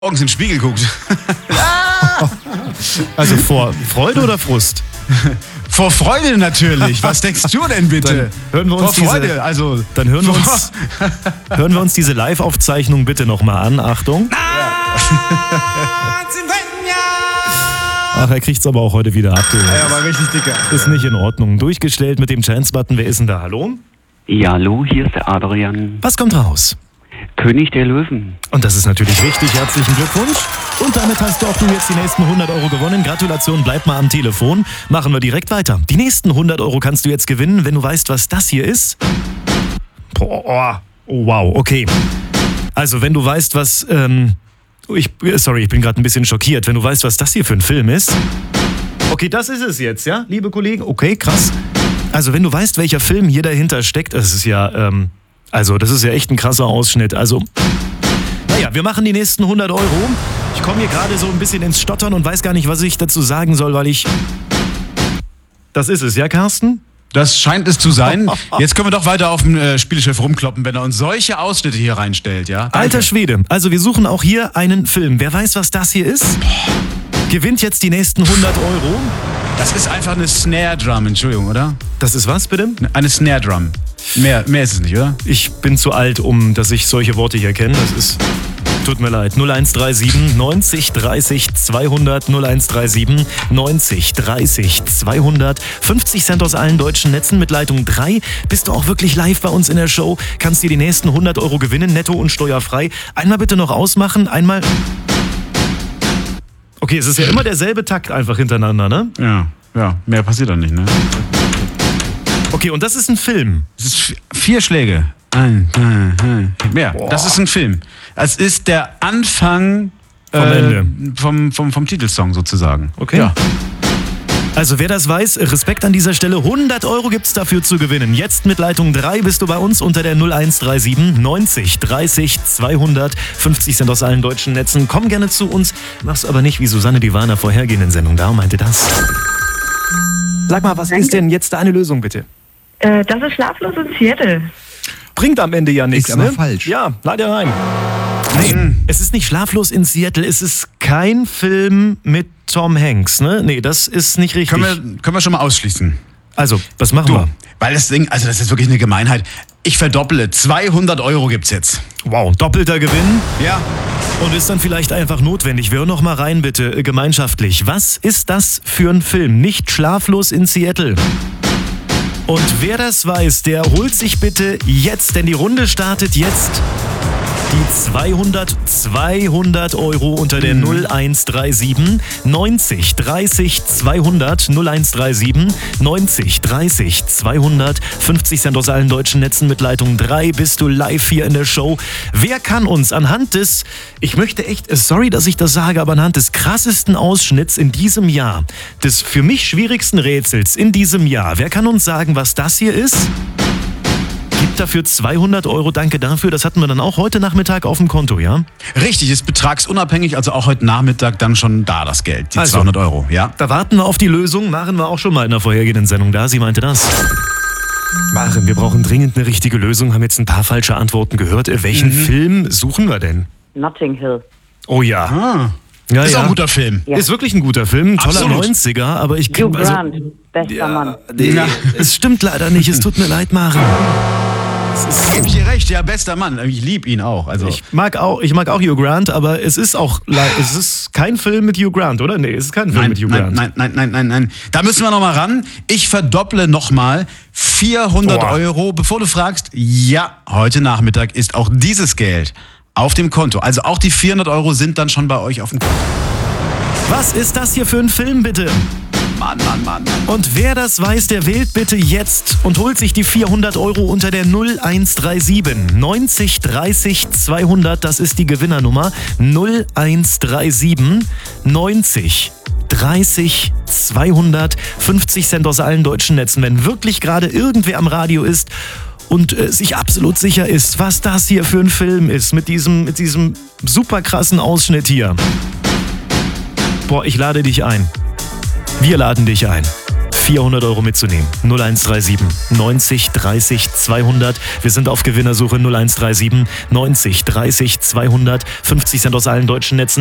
morgens in den Spiegel guckt. Also vor Freude oder Frust? Vor Freude natürlich. Was denkst du denn bitte? Dann hören wir uns hören wir uns diese Live-Aufzeichnung bitte nochmal an. Achtung. Ach, er kriegt's aber auch heute wieder ab. Ja, aber richtig dicker. Ist nicht in Ordnung. Durchgestellt mit dem Chance-Button. Wer ist denn da? Hallo? Ja, hallo, hier ist der Adrian. Was kommt raus? König der Löwen. Und das ist natürlich richtig. Herzlichen Glückwunsch. Und damit hast du auch du jetzt die nächsten 100 Euro gewonnen. Gratulation, bleib mal am Telefon. Machen wir direkt weiter. Die nächsten 100 Euro kannst du jetzt gewinnen, wenn du weißt, was das hier ist. Boah. Oh, wow, okay. Also, wenn du weißt, was... ich bin gerade ein bisschen schockiert. Wenn du weißt, was das hier für ein Film ist... Okay, das ist es jetzt, ja, liebe Kollegen? Okay, krass. Also, wenn du weißt, welcher Film hier dahinter steckt, das ist ja... das ist ja echt ein krasser Ausschnitt. Also, naja, wir machen die nächsten 100 Euro. Ich komme hier gerade so ein bisschen ins Stottern und weiß gar nicht, was ich dazu sagen soll, weil ich... Das ist es, ja, Carsten? Das scheint es zu sein. Jetzt können wir doch weiter auf dem Spielchef rumkloppen, wenn er uns solche Ausschnitte hier reinstellt, ja? Danke. Alter Schwede, also wir suchen auch hier einen Film. Wer weiß, was das hier ist, gewinnt jetzt die nächsten 100 Euro. Das ist einfach eine Snare Drum, Entschuldigung, oder? Das ist was, bitte? Eine Snare Drum. Mehr ist es nicht, oder? Ich bin zu alt, dass ich solche Worte hier kenne. Das ist... Tut mir leid. 0137 90 30 200 0137 90 30 200 50 Cent aus allen deutschen Netzen mit Leitung 3. Bist du auch wirklich live bei uns in der Show? Kannst dir die nächsten 100 Euro gewinnen, netto und steuerfrei. Einmal bitte noch ausmachen, einmal... Okay, es ist ja immer derselbe Takt einfach hintereinander, ne? Ja, mehr passiert dann nicht, ne? Okay, und das ist ein Film. Es ist 4 Schläge. Mehr. Das ist ein Film. Es ist der Anfang vom Ende. Vom Titelsong sozusagen. Okay. Ja. Also wer das weiß, Respekt an dieser Stelle. 100 Euro gibt's dafür zu gewinnen. Jetzt mit Leitung 3 bist du bei uns unter der 0137 90 30 200 50 Cent aus allen deutschen Netzen. Komm gerne zu uns, mach's aber nicht wie Susanne Divana vorhergehenden Sendung. Darum meinte das. Sag mal, was ist denn jetzt deine Lösung, bitte? Das ist Schlaflos in Seattle. Bringt am Ende ja nichts, ist aber ne? falsch. Ja, leider nein. Nee, es ist nicht Schlaflos in Seattle. Es ist kein Film mit Tom Hanks, ne? Nee, das ist nicht richtig. Können wir schon mal ausschließen. Also, was machen wir? Weil das Ding, also das ist wirklich eine Gemeinheit. Ich verdopple. 200 Euro gibt's jetzt. Wow, doppelter Gewinn. Ja. Und ist dann vielleicht einfach notwendig. Wir hören noch mal rein, bitte, gemeinschaftlich. Was ist das für ein Film? Nicht Schlaflos in Seattle. Und wer das weiß, der holt sich bitte jetzt, denn die Runde startet jetzt, die 200 Euro unter der 0137 90 30 200 0137 90 30 200 50 Cent aus allen deutschen Netzen mit Leitung 3 bist du live hier in der Show. Wer kann uns anhand des, ich möchte echt, sorry, dass ich das sage, aber anhand des krassesten Ausschnitts in diesem Jahr, des für mich schwierigsten Rätsels in diesem Jahr, wer kann uns sagen, was das hier ist? Gibt dafür 200 Euro, danke dafür. Das hatten wir dann auch heute Nachmittag auf dem Konto, ja? Richtig, ist betragsunabhängig, also auch heute Nachmittag dann schon da das Geld, die 200 Euro, ja? Da warten wir auf die Lösung, Maren war auch schon mal in der vorhergehenden Sendung da, sie meinte das. Maren, wir brauchen dringend eine richtige Lösung, haben jetzt ein paar falsche Antworten gehört. Welchen Film suchen wir denn? Notting Hill. Oh ja. Ja, ist auch ein guter Film. Ja. Ist wirklich ein guter Film, ein toller Absolut. 90er, aber ich... Hugh Grant, bester Mann. Es stimmt leider nicht, es tut mir leid, Maren. Ich gebe dir recht, ja, bester Mann. Ich liebe ihn auch. Also. Ich mag auch Hugh Grant, aber es ist kein Film mit Hugh Grant, oder? Nee, es ist kein Film mit Hugh Grant. Nein. Da müssen wir nochmal ran. Ich verdopple nochmal 400 Euro. Bevor du fragst, ja, heute Nachmittag ist auch dieses Geld auf dem Konto. Also auch die 400 Euro sind dann schon bei euch auf dem Konto. Was ist das hier für ein Film, bitte? Mann. Und wer das weiß, der wählt bitte jetzt und holt sich die 400 Euro unter der 0137 90 30 200. Das ist die Gewinnernummer. 0137 90 30 200. 50 Cent aus allen deutschen Netzen. Wenn wirklich gerade irgendwer am Radio ist und sich absolut sicher ist, was das hier für ein Film ist, mit diesem super krassen Ausschnitt hier. Boah, ich lade dich ein. Wir laden dich ein. 400 Euro mitzunehmen. 0137 90 30 200. Wir sind auf Gewinnersuche. 0137 90 30 200. 50 Cent aus allen deutschen Netzen.